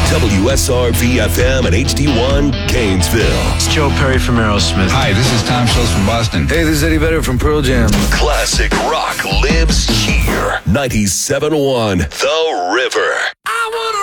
WSRV FM and HD1 Gainesville. It's Joe Perry from Aerosmith. Hi, this is Tom Schultz from Boston. Hey, this is Eddie Vedder from Pearl Jam. Classic rock lives here. 97.1 The River.